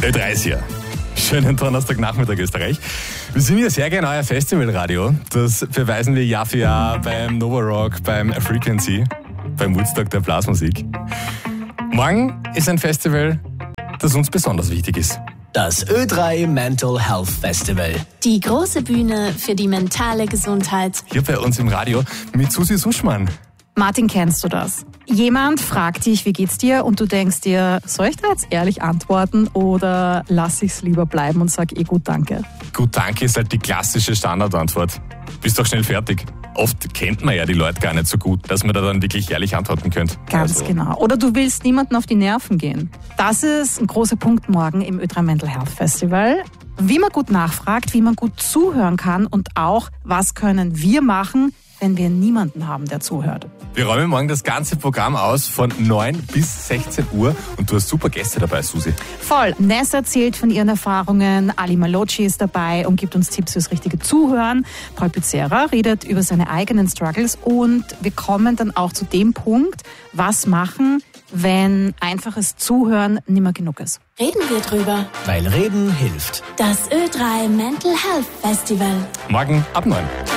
Ö3 ist hier. Schönen Donnerstagnachmittag, Österreich. Wir sind ja sehr gerne euer Festivalradio. Das beweisen wir Jahr für Jahr beim Nova Rock, beim Frequency, beim Woodstock der Blasmusik. Morgen ist ein Festival, das uns besonders wichtig ist. Das Ö3 Mental Health Festival. Die große Bühne für die mentale Gesundheit. Hier bei uns im Radio mit Susi Suschmann. Martin, kennst du das? Jemand fragt dich, wie geht's dir? Und du denkst dir, soll ich da jetzt ehrlich antworten oder lass ich's lieber bleiben und sag gut, danke? Gut, danke ist halt die klassische Standardantwort. Bist doch schnell fertig. Oft kennt man ja die Leute gar nicht so gut, dass man da dann wirklich ehrlich antworten könnte. Ganz genau. Oder du willst niemanden auf die Nerven gehen. Das ist ein großer Punkt morgen im Ö3 Mental Health Festival. Wie man gut nachfragt, wie man gut zuhören kann und auch, was können wir machen, wenn wir niemanden haben, der zuhört. Wir räumen morgen das ganze Programm aus von 9 bis 16 Uhr und du hast super Gäste dabei, Susi. Voll. Ness erzählt von ihren Erfahrungen, Ali Malocci ist dabei und gibt uns Tipps fürs richtige Zuhören. Paul Pizzerra redet über seine eigenen Struggles und wir kommen dann auch zu dem Punkt, was machen, wenn einfaches Zuhören nicht mehr genug ist. Reden wir drüber. Weil Reden hilft. Das Ö3 Mental Health Festival. Morgen ab 9.